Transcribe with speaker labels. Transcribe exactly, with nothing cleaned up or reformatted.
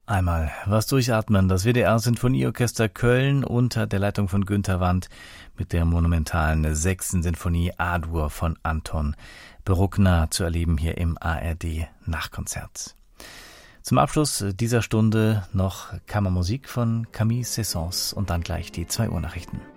Speaker 1: Einmal was durchatmen. Das W D R-Sinfonieorchester Köln unter der Leitung von Günter Wandt mit der monumentalen sechsten Sinfonie A-Dur von Anton Bruckner zu erleben hier im A R D-Nachtkonzert. Zum Abschluss dieser Stunde noch Kammermusik von Camille Saint-Saëns und dann gleich die zwei Uhr Nachrichten.